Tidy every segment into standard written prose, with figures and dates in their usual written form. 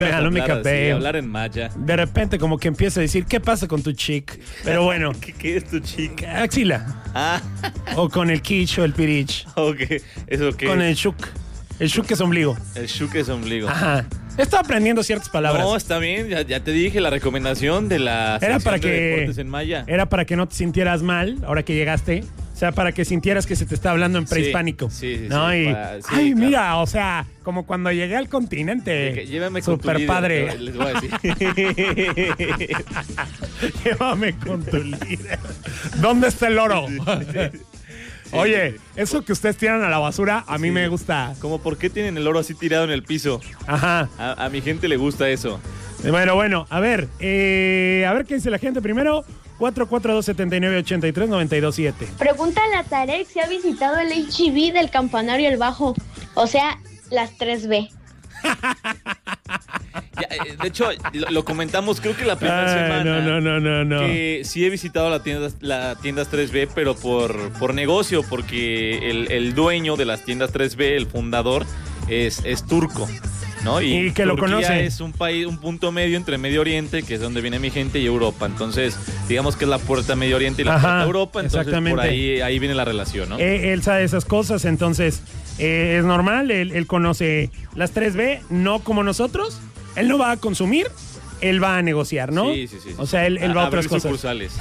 No me capé. Hablar en maya. De repente como que empieza a decir, ¿qué pasa con tu chick? Pero bueno. ¿Qué es tu chick? Axila. Ah, O con el quiche o el pirich. ok. ¿Eso qué? Con el shuk. El shuk es ombligo. El shuk es ombligo. Ajá. Estoy aprendiendo ciertas palabras. No, está bien. Ya te dije la recomendación de la Era sección para de que deportes en maya. Era para que no te sintieras mal ahora que llegaste. O sea, para que sintieras que se te está hablando en prehispánico. Sí, ¿no? sí, Y, sí, ay, claro. mira, o sea, como cuando llegué al continente. Que llévame con tu Super líder, padre. les voy a decir. Llévame con tu líder. ¿Dónde está el oro? Oye, eso que ustedes tiran a la basura, a mí me gusta. Como, ¿por qué tienen el oro así tirado en el piso? Ajá. A mi gente le gusta eso. Bueno, a ver qué dice la gente primero. 442-79-83-92-7. Pregúntale a Tarek si ha visitado el H-E-B del Campanario El Bajo. O sea, las 3B. Ya, de hecho, lo comentamos creo que la primera semana. No. Que sí he visitado la tiendas 3B, pero por negocio, porque el dueño de las tiendas 3B, el fundador, es turco, ¿no? Y que lo Turquía conoce. es un país, un punto medio entre Medio Oriente, que es donde viene mi gente, y Europa. Entonces, digamos que es la puerta a Medio Oriente y la puerta a Europa. Entonces, por ahí viene la relación, ¿no? Él sabe esas cosas, entonces es normal. Él conoce las 3B, no como nosotros. Él no va a consumir, él va a negociar, ¿no? Sí. O sea, él va a otras cosas. Sucursales.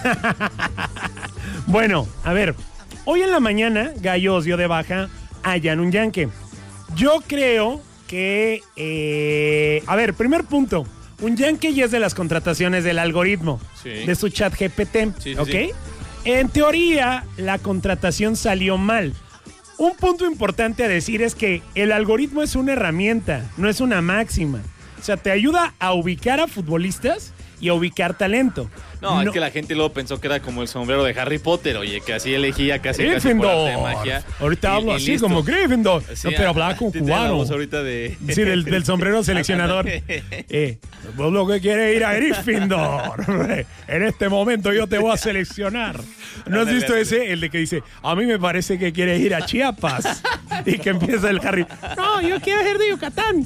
Bueno, a ver, hoy en la mañana Gallos dio de baja a Jan Unyanque. Yo creo que, a ver, primer punto, Unyanque ya es de las contrataciones del algoritmo, Sí. de su chat GPT, Sí, ¿ok? sí. En teoría, la contratación salió mal. Un punto importante a decir es que el algoritmo es una herramienta, no es una máxima. O sea, te ayuda a ubicar a futbolistas y a ubicar talento. No, es que la gente luego pensó que era como el sombrero de Harry Potter, oye, que así elegía casi por arte de Gryffindor. magia. Ahorita Y- hablo y así listo. como Gryffindor. Sí, No, pero hablaba como tiene la cubano. voz ahorita de... Sí, del sombrero seleccionador. Vos lo que quieres ir a Gryffindor. En este momento yo te voy a seleccionar. ¿No has Ándale, visto ándale. ese? El de que dice, a mí me parece que quieres ir a Chiapas. Y que empieza el Harry. No, yo quiero ir de Yucatán.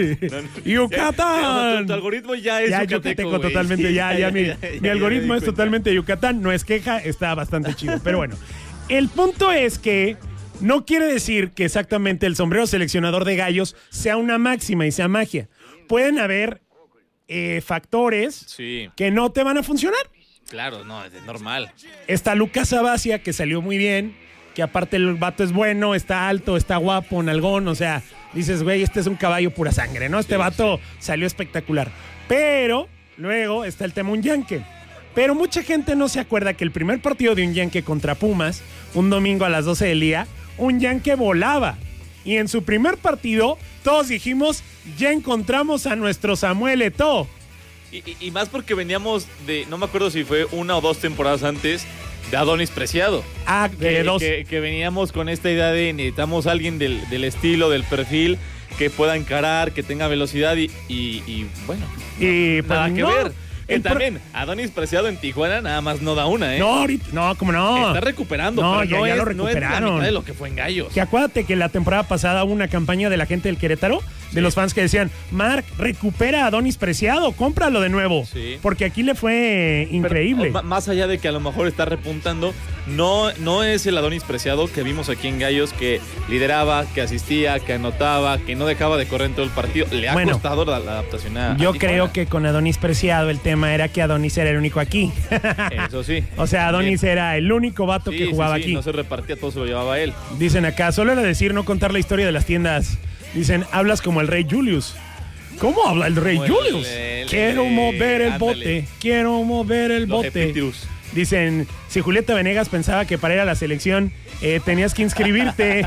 Yucatán. Tu algoritmo ya es Ya yucateco, yucateco güey. totalmente. Mi algoritmo me es di cuenta. totalmente Yucatán. No es queja, está bastante chido. Pero bueno, el punto es que no quiere decir que exactamente el sombrero seleccionador de Gallos sea una máxima y sea magia. Pueden haber factores Sí, que no te van a funcionar. claro, no, es normal. Está Lucas Abacia, que salió muy bien, que aparte el vato es bueno, está alto, está guapo, nalgón, o sea, dices, güey, este es un caballo pura sangre, ¿no? Este vato salió espectacular. Pero luego está el tema Unyanque. Pero mucha gente no se acuerda que el primer partido de Unyanque contra Pumas, un domingo a las 12 del día, Unyanque volaba. Y en su primer partido, todos dijimos, ya encontramos a nuestro Samuel Eto'o. Y más porque veníamos de, no me acuerdo si fue una o dos temporadas antes, de Adonis Preciado. Que veníamos con esta idea de necesitamos a alguien del estilo, del perfil, que pueda encarar, que tenga velocidad y bueno, Y pues, nada que no. ver. Que también, Adonis Preciado en Tijuana nada más no da una, ¿eh? No, ahorita, no, ¿cómo no? Está recuperando, No, pero ya lo no es la recuperaron. mitad de lo que fue en Gallos. Que acuérdate que la temporada pasada hubo una campaña de la gente del Querétaro, de los fans que decían, Marc, recupera a Adonis Preciado, cómpralo de nuevo. Sí. Porque aquí le fue increíble. Pero, más allá de que a lo mejor está repuntando, no es el Adonis Preciado que vimos aquí en Gallos, que lideraba, que asistía, que anotaba, que no dejaba de correr en todo el partido. Le ha costado la adaptación a Yo Tijuana. creo que con Adonis Preciado el tema era que Adonis era el único aquí. Eso sí. O sea, Adonis También. era el único vato que jugaba aquí. No se repartía, todo se lo llevaba él. Dicen acá, solo era decir no contar la historia de las tiendas. Dicen, hablas como el rey Julius. ¿Cómo habla el rey Como Julius? Quiero mover el ándale. bote. Quiero mover el Los bote. Epicurus. Dicen, si Julieta Venegas pensaba que para ir a la selección tenías que inscribirte.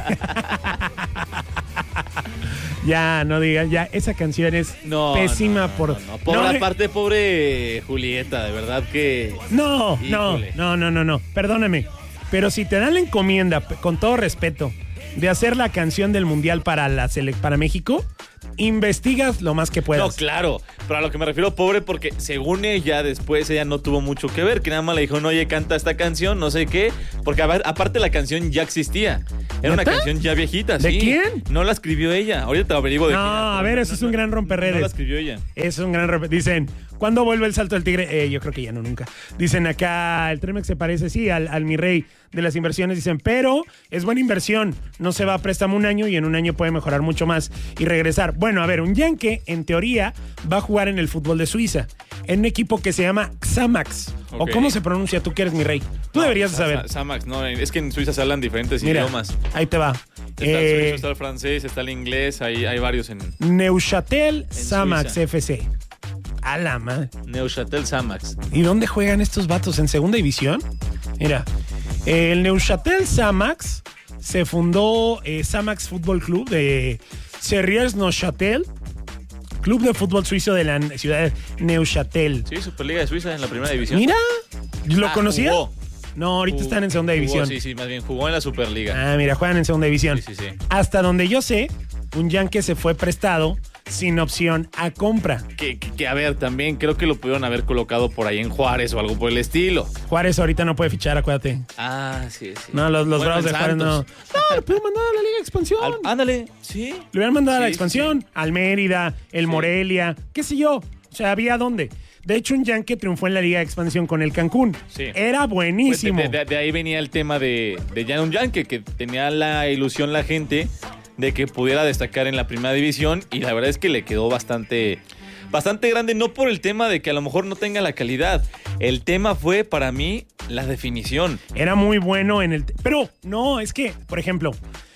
Ya, no digan, ya, esa canción es pésima por... Pobre, aparte, pobre Julieta, de verdad que... No, Híjole. no, perdóname. Pero si te dan la encomienda, con todo respeto, de hacer la canción del Mundial para México, investigas lo más que puedas. No, claro, pero a lo que me refiero, pobre, porque según ella, después ella no tuvo mucho que ver, que nada más le dijo, no, oye, canta esta canción, no sé qué, porque aparte la canción ya existía. Era una canción ya viejita, ¿De sí. quién? No la escribió ella. Ahorita te averiguo de quién. No, a ver, eso es un gran romperredes. No la escribió ella. Es un gran romperredes. Dicen, ¿cuándo vuelve el salto del tigre? Yo creo que ya no, nunca. Dicen acá, el Tremex se parece, sí, al mi rey de las inversiones. Dicen, pero es buena inversión. No se va a préstamo un año y en un año puede mejorar mucho más y regresar. Bueno, a ver, un Yankee, en teoría, va a jugar en el fútbol de Suiza, en un equipo que se llama Xamax. Okay. ¿O cómo se pronuncia? Tú que eres mi rey. Tú deberías de saber. Xamax, no, es que en Suiza se hablan diferentes idiomas. Ahí te va. Está el suizo, está el francés, está el inglés, hay varios en Neuchâtel Xamax Suiza. FC. A la madre. Neuchâtel Xamax. ¿Y dónde juegan estos vatos? ¿En segunda división? Mira, el Neuchâtel Xamax se fundó Xamax Fútbol Club de Serrières-Neuchâtel, club de fútbol suizo de la ciudad de Neuchâtel. Sí, Superliga de Suiza en la primera división. Mira, ¿lo conocía? Jugó. No, ahorita están en segunda división. Sí, más bien jugó en la Superliga. Ah, mira, juegan en segunda división. Sí. Hasta donde yo sé, un Yankee se fue prestado sin opción a compra. Que a ver, también creo que lo pudieron haber colocado por ahí en Juárez o algo por el estilo. Juárez ahorita no puede fichar, acuérdate. Ah, sí. No, los Bravos de Juárez no. No, lo pudieron mandar a la Liga de Expansión. Ándale, sí. Lo hubieran mandado a la Expansión. Sí. Al Mérida, el Morelia, qué sé yo. O sea, había dónde. De hecho, un Yankee triunfó en la Liga de Expansión con el Cancún. Sí. Era buenísimo. Pues de ahí venía el tema de ya un Yankee, que tenía la ilusión la gente de que pudiera destacar en la primera división, y la verdad es que le quedó bastante grande, no por el tema de que a lo mejor no tenga la calidad. El tema fue, para mí, la definición. Era muy bueno en el... Pero, no, es que, por ejemplo,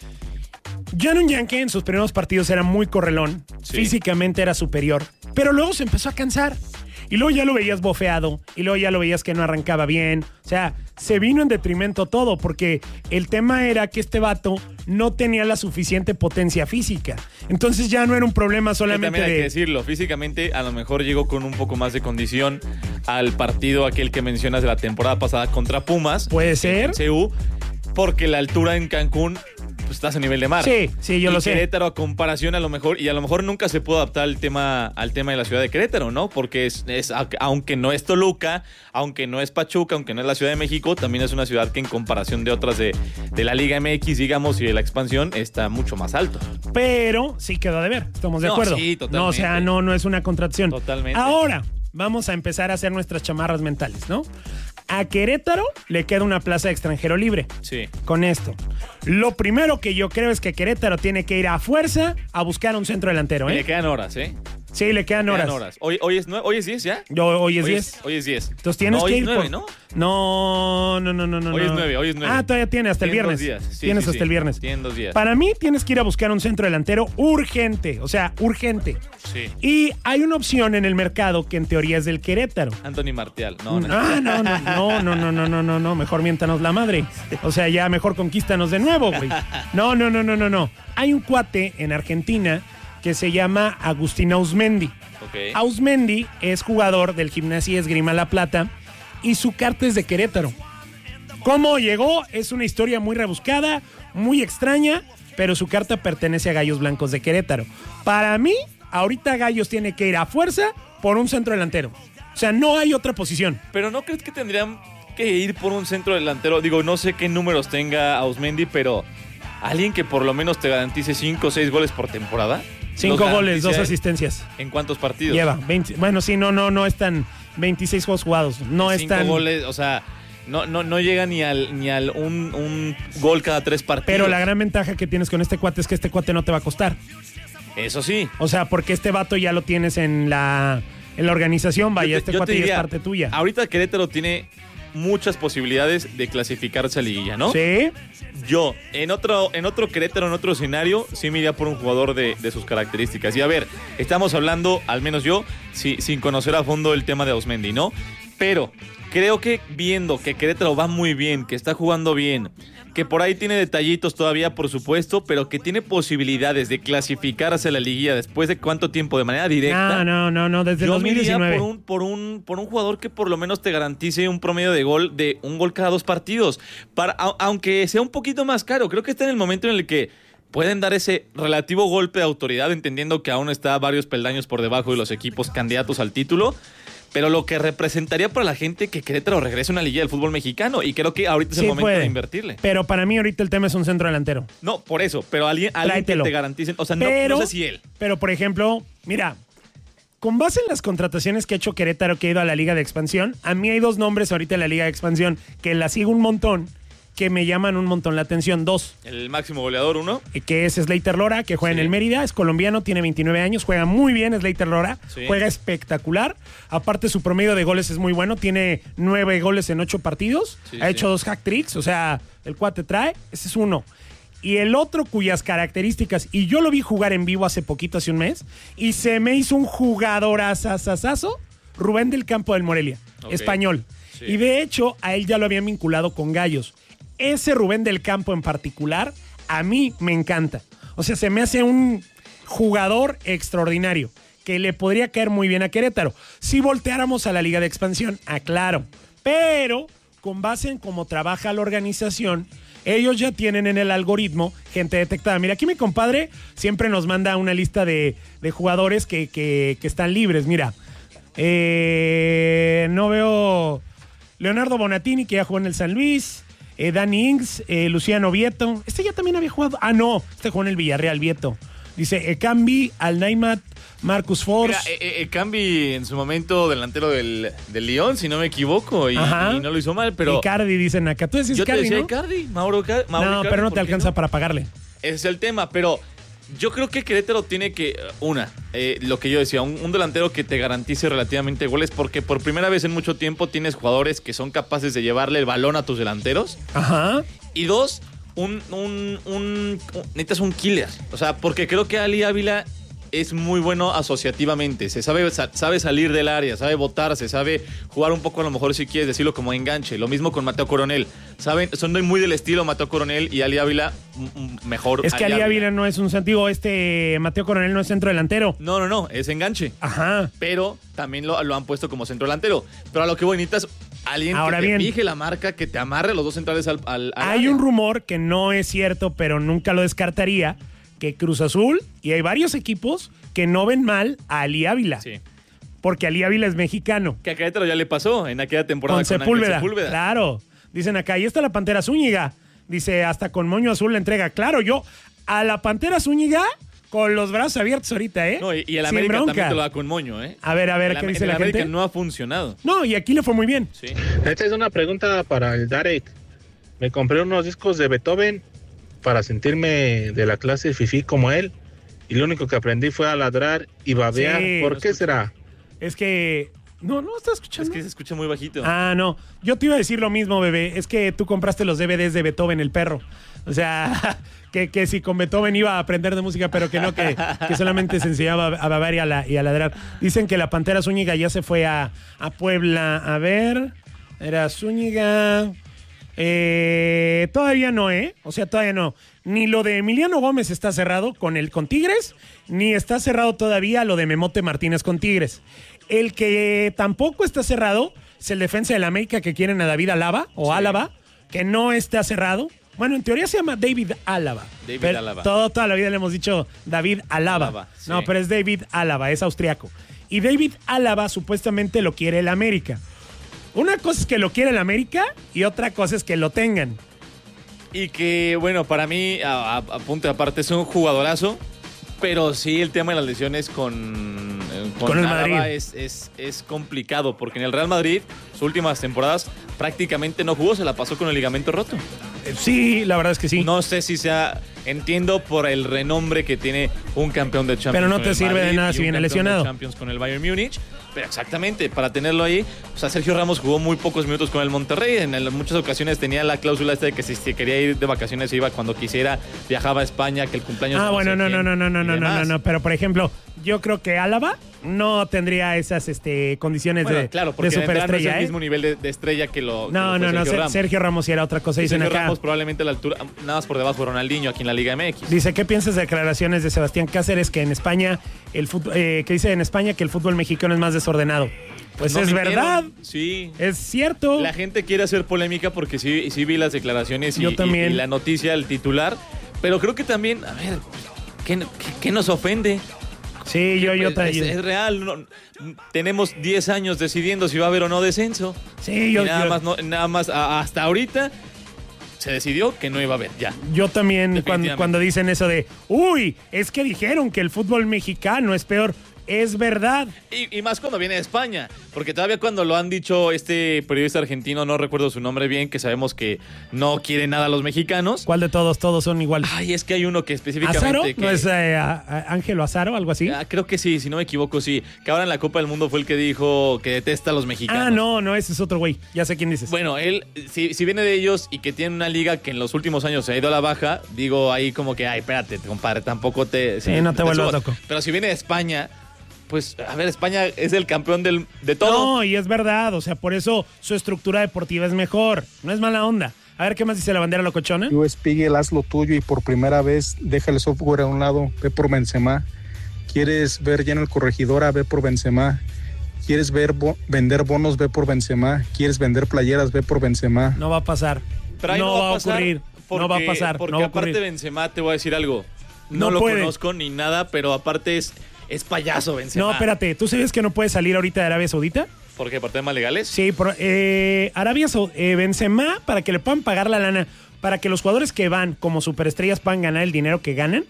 John Yankee en sus primeros partidos era muy correlón, sí. Físicamente era superior, pero luego se empezó a cansar. Y luego ya lo veías bofeado, y luego ya lo veías que no arrancaba bien. O sea, se vino en detrimento todo, porque el tema era que este vato no tenía la suficiente potencia física. Entonces ya no era un problema solamente también hay que decirlo, físicamente a lo mejor llegó con un poco más de condición al partido aquel que mencionas de la temporada pasada contra Pumas. Puede ser. En CU, porque la altura en Cancún... pues estás a nivel de mar. Sí, yo lo sé. Querétaro a comparación a lo mejor nunca se pudo adaptar al tema de la ciudad de Querétaro, ¿no? Porque es aunque no es Toluca, aunque no es Pachuca, aunque no es la Ciudad de México, también es una ciudad que en comparación de otras de la Liga MX, digamos, y de la expansión, está mucho más alto. Pero sí quedó de ver, estamos de acuerdo. Sí, totalmente. No, o sea, no es una contradicción. Totalmente. Ahora, vamos a empezar a hacer nuestras chamarras mentales, ¿no? A Querétaro le queda una plaza de extranjero libre. Sí. Con esto. Lo primero que yo creo es que Querétaro tiene que ir a fuerza a buscar un centro delantero, ¿eh? Le quedan horas, ¿eh? Sí, le quedan horas. Hoy es 10 ya. Hoy es 10. Hoy es 10. Entonces tienes que ir 9, ¿no? No. Hoy es 9. Ah, todavía tiene hasta el viernes. 2 días. Sí, tienes hasta el viernes. Tienen 2 días. Para mí tienes que ir a buscar un centro delantero urgente. O sea, urgente. Sí. Y hay una opción en el mercado que en teoría es del Querétaro. Anthony Martial. No. Mejor miéntanos la madre. O sea, ya mejor conquístanos de nuevo, güey. No. Hay un cuate en Argentina que se llama Agustín Ausmendi. Okay. Ausmendi es jugador del Gimnasia Esgrima La Plata y su carta es de Querétaro. ¿Cómo llegó? Es una historia muy rebuscada, muy extraña, pero su carta pertenece a Gallos Blancos de Querétaro. Para mí, ahorita Gallos tiene que ir a fuerza por un centro delantero. O sea, no hay otra posición. Pero ¿no crees que tendrían que ir por un centro delantero? Digo, no sé qué números tenga Ausmendi, pero alguien que por lo menos te garantice 5 o 6 goles por temporada. 5 goles, 2 asistencias. ¿En cuántos partidos? Lleva 20. Bueno, sí, no están 26 juegos jugados. No están 5 goles, o sea, no llega ni al un gol cada 3 partidos. Pero la gran ventaja que tienes con este cuate es que este cuate no te va a costar. Eso sí. O sea, porque este vato ya lo tienes en la organización, vaya, este cuate ya es parte tuya. Ahorita Querétaro tiene muchas posibilidades de clasificarse a liguilla, ¿no? Sí. Yo, en otro Querétaro, en otro escenario, sí me iría por un jugador de sus características. Y a ver, estamos hablando, al menos yo, sin conocer a fondo el tema de Ausmendi, ¿no? Pero creo que viendo que Querétaro va muy bien, que está jugando bien, que por ahí tiene detallitos todavía, por supuesto, pero que tiene posibilidades de clasificarse a la liguilla después de cuánto tiempo, de manera directa. No, desde el 2019. Yo me iría por un jugador que por lo menos te garantice un promedio de un gol cada 2 partidos. Aunque sea un poquito más caro, creo que está en el momento en el que pueden dar ese relativo golpe de autoridad, entendiendo que aún está varios peldaños por debajo de los equipos candidatos al título, pero lo que representaría para la gente que Querétaro regrese a una liguilla del fútbol mexicano, y creo que ahorita es el momento de invertirle. Pero para mí ahorita el tema es un centro delantero. No, por eso, pero alguien que te garanticen, o sea, no sé si él. Pero, por ejemplo, mira, con base en las contrataciones que ha hecho Querétaro, que ha ido a la Liga de Expansión, a mí hay 2 nombres ahorita en la Liga de Expansión que la sigo un montón, que me llaman un montón la atención. 2. El máximo goleador, 1. Que es Slater Lora, que juega en el Mérida, es colombiano, tiene 29 años, juega muy bien Slater Lora, juega espectacular. Aparte su promedio de goles es muy bueno, tiene 9 goles en 8 partidos, ha hecho 2 hack-tricks, o sea, el cuate trae, ese es uno. Y el otro cuyas características, y yo lo vi jugar en vivo hace poquito, hace un mes, y se me hizo un jugador asasasazo, Rubén del Campo del Morelia, español. Sí. Y de hecho, a él ya lo habían vinculado con Gallos. Ese Rubén del Campo en particular, a mí me encanta. O sea, se me hace un jugador extraordinario que le podría caer muy bien a Querétaro. Si volteáramos a la Liga de Expansión, claro. Pero con base en cómo trabaja la organización, ellos ya tienen en el algoritmo gente detectada. Mira, aquí mi compadre siempre nos manda una lista de jugadores que están libres. Mira, no veo Leonardo Bonatini, que ya jugó en el San Luis. Dani Ings, Luciano Vieto. Este ya también había jugado. No, este jugó en el Villarreal, Vieto. Dice Ekambi, Al-Naimat, Marcus Force. Mira, Ekambi en su momento delantero del Lyon, si no me equivoco, y no lo hizo mal, pero... Icardi, dicen acá. ¿Tú decís Icardi, no? Icardi, Mauro Icardi, no, pero no te alcanza para pagarle. Ese es el tema, pero... Yo creo que Querétaro tiene que, lo que yo decía, un delantero que te garantice relativamente goles, porque por primera vez en mucho tiempo tienes jugadores que son capaces de llevarle el balón a tus delanteros. Ajá. Y 2, necesitas un killer. O sea, porque creo que Ali Ávila es muy bueno asociativamente, se sabe salir del área, sabe botarse, sabe jugar un poco, a lo mejor si quieres decirlo, como enganche. Lo mismo con Mateo Coronel, son muy del estilo Mateo Coronel y Ali Ávila mejor. Es que Ali Ávila no es un sentido, Mateo Coronel no es centro delantero. No, es enganche. Ajá. Pero también lo han puesto como centro delantero. Pero a lo que voy, necesitas alguien que te fije la marca, que te amarre los dos centrales al Hay área. Un rumor que no es cierto, pero nunca lo descartaría, que Cruz Azul, y hay varios equipos que no ven mal a Ali Ávila. Sí. Porque Ali Ávila es mexicano. Que a Querétaro ya le pasó en aquella temporada con Sepúlveda. Claro. Dicen acá, ahí está la Pantera Zúñiga. Dice, hasta con moño azul la entrega. Claro, yo a la Pantera Zúñiga con los brazos abiertos ahorita, ¿eh? No, y el América también te lo da con moño, ¿eh? A ver, ¿qué dice la gente? El América no ha funcionado. No, y aquí le fue muy bien. Sí. Esta es una pregunta para el Darek. Me compré unos discos de Beethoven para sentirme de la clase fifí como él, y lo único que aprendí fue a ladrar y babear. Sí, ¿por qué será? Es que... No está escuchando. Es que se escucha muy bajito. No. Yo te iba a decir lo mismo, bebé. Es que tú compraste los DVDs de Beethoven, el perro. O sea, que si con Beethoven iba a aprender de música, pero que no, que solamente se enseñaba a babear y a ladrar. Dicen que la Pantera Zúñiga ya se fue a Puebla. A ver, era Zúñiga... todavía no, o sea, todavía no. Ni lo de Emiliano Gómez está cerrado con Tigres, ni está cerrado todavía lo de Memote Martínez con Tigres. El que tampoco está cerrado es el defensa del América, que quieren a David Álava, Álava, que no está cerrado. Bueno, en teoría se llama David Álava. Álava. Toda la vida le hemos dicho David Álava. Sí. No, pero es David Álava, es austriaco. Y David Álava supuestamente lo quiere el América. Una cosa es que lo quiere el América y otra cosa es que lo tengan. Y que, bueno, para mí, a punto de aparte, es un jugadorazo, pero sí el tema de las lesiones con el Madrid es complicado, porque en el Real Madrid, sus últimas temporadas, prácticamente no jugó, se la pasó con el ligamento roto. Sí, la verdad es que sí. No sé si sea... Entiendo por el renombre que tiene un campeón de Champions. Pero no te sirve de nada si viene lesionado. Champions con el Bayern Múnich. Pero exactamente, para tenerlo ahí, o sea, Sergio Ramos jugó muy pocos minutos con el Monterrey. En muchas ocasiones tenía la cláusula de que si quería ir de vacaciones se iba cuando quisiera, viajaba a España, que el cumpleaños... bueno, no. Pero, por ejemplo, yo creo que Álava no tendría esas condiciones de superestrella. No es el mismo nivel de estrella que lo... No, Sergio Ramos sí era otra cosa. Dicen Sergio acá. Ramos probablemente a la altura, nada más por debajo de Ronaldinho aquí en la Liga MX. Dice, ¿qué piensas de declaraciones de Sebastián Cáceres que en España que dice en España que el fútbol mexicano es más desordenado? Pues no, es verdad. Sí. Es cierto. La gente quiere hacer polémica porque sí vi las declaraciones Yo también. Y la noticia, el titular, Pero creo que también, a ver, ¿qué nos ofende? Sí, yo traía. Es real. No, tenemos 10 años decidiendo si va a haber o no descenso. Sí, nada más hasta ahorita se decidió que no iba a haber, ya. Yo también, cuando dicen eso de, es que dijeron que el fútbol mexicano es peor. Es verdad. Y más cuando viene de España, porque todavía cuando lo han dicho este periodista argentino, no recuerdo su nombre bien, que sabemos que no quiere nada a los mexicanos. ¿Cuál de todos? Todos son iguales. Ay, es que hay uno que específicamente... ¿Azaro? Que, ¿No es Ángelo Azaro, algo así? Creo que sí, si no me equivoco, sí. Que ahora en la Copa del Mundo fue el que dijo que detesta a los mexicanos. No, ese es otro güey. Ya sé quién dices. Bueno, él, si viene de ellos y que tiene una liga que en los últimos años se ha ido a la baja, digo ahí como que, espérate, compadre, tampoco te... Sí, no te vuelvas loco. Pero si viene de España... Pues, a ver, España es el campeón de todo. No, y es verdad, o sea, por eso su estructura deportiva es mejor. No es mala onda. A ver, ¿qué más dice la bandera locochona? Yo, Spiegel, haz lo tuyo y por primera vez deja el software a un lado, ve por Benzema. ¿Quieres ver lleno el Corregidora? Ve por Benzema. ¿Quieres vender bonos? Ve por Benzema. ¿Quieres vender playeras? Ve por Benzema. No va a pasar. Pero ahí no va a ocurrir. No va a pasar. Porque aparte Benzema, te voy a decir algo. No lo conozco ni nada, pero aparte es payaso Benzema. No, espérate, ¿tú sabes que no puede salir ahorita de Arabia Saudita? ¿Por qué? ¿Por temas legales? Sí, Benzema, para que le puedan pagar la lana, para que los jugadores que van como superestrellas puedan ganar el dinero que ganan,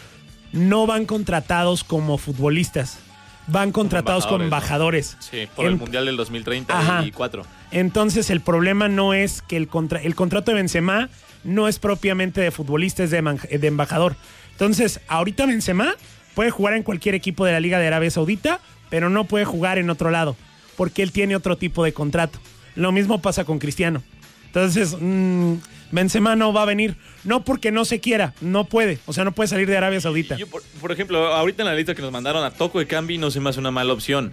no van contratados como futbolistas, van contratados como embajadores. ¿No? Sí, por el Mundial del 2034. Ajá. Entonces el problema no es que el contrato de Benzema no es propiamente de futbolista, es de embajador. Entonces, ahorita Benzema puede jugar en cualquier equipo de la Liga de Arabia Saudita, pero no puede jugar en otro lado, porque él tiene otro tipo de contrato. Lo mismo pasa con Cristiano. Entonces, Benzema no va a venir, no porque no se quiera, no puede, o sea, no puede salir de Arabia Saudita. Yo, por ejemplo, ahorita en la lista que nos mandaron a Toko Ekambi no se me hace una mala opción.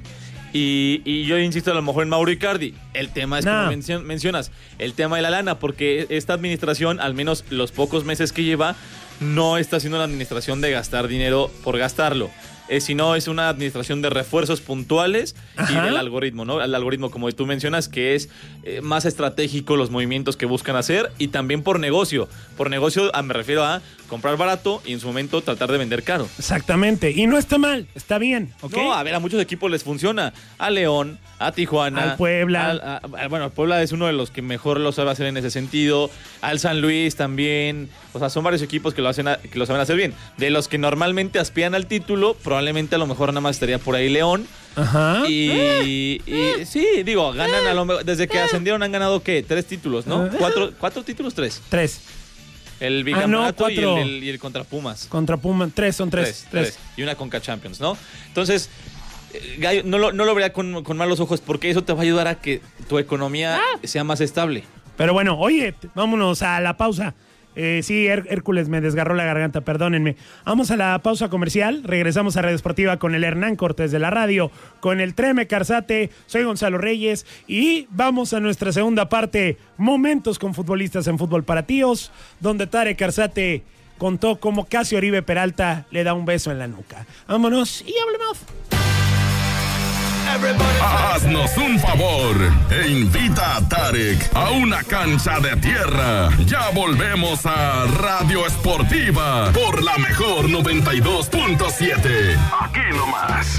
Y yo insisto a lo mejor en Mauro Icardi. El tema es, como mencionas, el tema de la lana, porque esta administración, al menos los pocos meses que lleva, no está haciendo una administración de gastar dinero por gastarlo. Sino es una administración de refuerzos puntuales. Ajá. Y del algoritmo, ¿no? El algoritmo, como tú mencionas, que es más estratégico los movimientos que buscan hacer y también por negocio. Por negocio me refiero a comprar barato y en su momento tratar de vender caro. Exactamente. Y no está mal, está bien, ¿ok? No, a ver, a muchos equipos les funciona. A León, a Tijuana. Al Puebla. Bueno, el Puebla es uno de los que mejor lo sabe hacer en ese sentido. Al San Luis también. O sea, son varios equipos que lo saben hacer bien. De los que normalmente aspiran al título, probablemente a lo mejor nada más estaría por ahí León. Ajá. Y sí, digo, ganan a lo mejor. Desde que ascendieron han ganado, ¿qué? 3 títulos, ¿no? ¿Cuatro títulos? 3. 3. El bicampeonato y el contra Pumas. Contra Pumas, 3 son 3. Y una Conca Champions, ¿no? Entonces, Gallo, no lo vería con malos ojos, porque eso te va a ayudar a que tu economía sea más estable. Pero bueno, oye, vámonos a la pausa. Sí, Hércules me desgarró la garganta, perdónenme. Vamos a la pausa comercial, regresamos a Radio Esportiva con el Hernán Cortés de la radio, con el Treme Carzate, soy Gonzalo Reyes y vamos a nuestra segunda parte, momentos con futbolistas en Fútbol para Tíos, donde Tarek Carzate contó cómo casi Oribe Peralta le da un beso en la nuca. Vámonos y hablemos. Haznos un favor e invita a Tarek a una cancha de tierra. Ya volvemos a Radio Esportiva por la mejor 92.7. Aquí nomás.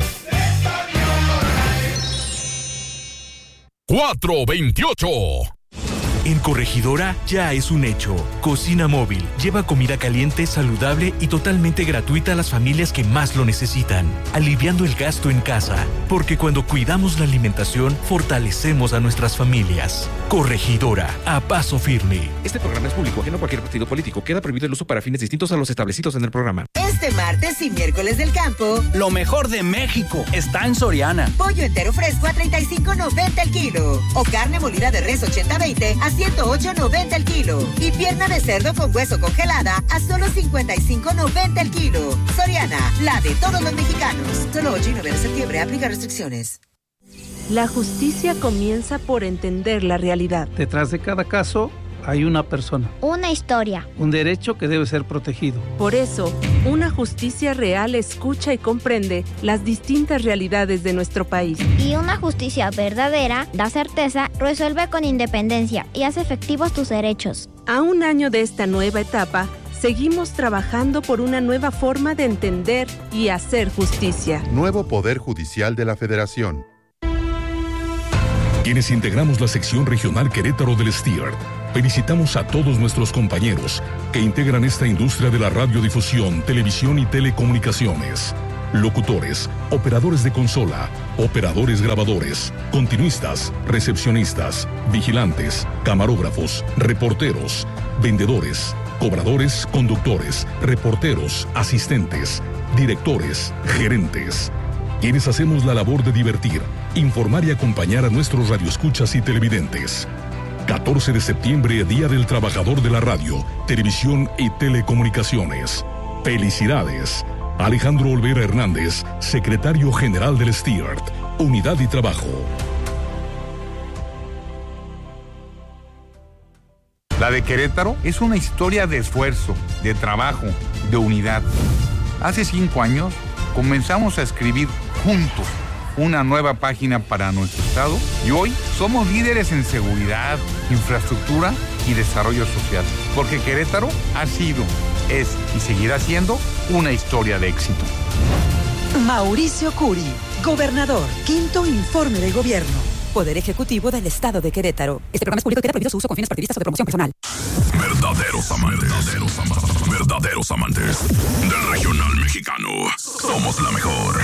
428. En Corregidora ya es un hecho. Cocina Móvil lleva comida caliente, saludable y totalmente gratuita a las familias que más lo necesitan, aliviando el gasto en casa, porque cuando cuidamos la alimentación, fortalecemos a nuestras familias. Corregidora, a paso firme. Este programa es público, ajeno a cualquier partido político. Queda prohibido el uso para fines distintos a los establecidos en el programa. Este martes y miércoles del campo, lo mejor de México está en Soriana. Pollo entero fresco a $35.90 el kilo. O carne molida de res 80-20 a $108.90 el kilo. Y pierna de cerdo con hueso congelada a solo $55.90 el kilo. Soriana, la de todos los mexicanos. Solo 8 y 9 de septiembre, aplica restricciones. La justicia comienza por entender la realidad. Detrás de cada caso hay una persona. Una historia. Un derecho que debe ser protegido. Por eso, una justicia real escucha y comprende las distintas realidades de nuestro país. Y una justicia verdadera da certeza, resuelve con independencia y hace efectivos tus derechos. A un año de esta nueva etapa, Seguimos trabajando por una nueva forma de entender y hacer justicia. Nuevo Poder Judicial de la Federación. Quienes integramos la sección regional Querétaro del STIART, felicitamos a todos nuestros compañeros que integran esta industria de la radiodifusión, televisión y telecomunicaciones. Locutores, operadores de consola, operadores grabadores, continuistas, recepcionistas, vigilantes, camarógrafos, reporteros, vendedores, cobradores, conductores, reporteros, asistentes, directores, gerentes. Quienes hacemos la labor de divertir, informar y acompañar a nuestros radioescuchas y televidentes. 14 de septiembre, Día del Trabajador de la Radio, Televisión y Telecomunicaciones. ¡Felicidades! Alejandro Olvera Hernández, Secretario General del STIART, Unidad y Trabajo. La de Querétaro es una historia de esfuerzo, de trabajo, de unidad. Hace 5 años comenzamos a escribir juntos una nueva página para nuestro estado y hoy somos líderes en seguridad, infraestructura y desarrollo social. Porque Querétaro ha sido, es y seguirá siendo una historia de éxito. Mauricio Curi, gobernador, 5º informe de gobierno. Poder Ejecutivo del Estado de Querétaro. Este programa es público y queda prohibido su uso con fines partidistas o de promoción personal. Verdaderos amantes del regional mexicano. Somos la mejor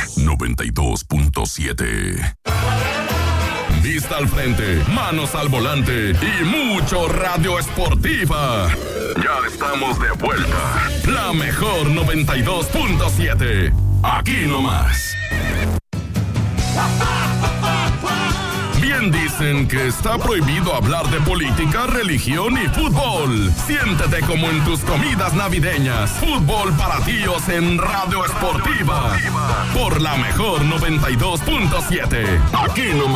92.7. Vista al frente, manos al volante y mucho Radio Esportiva. Ya estamos de vuelta. La mejor 92.7. Aquí nomás. Bien dicen que está prohibido hablar de política, religión y fútbol. Siéntete como en tus comidas navideñas. Fútbol para tíos en Radio Esportiva. Por la mejor 92.7. Aquí nomás.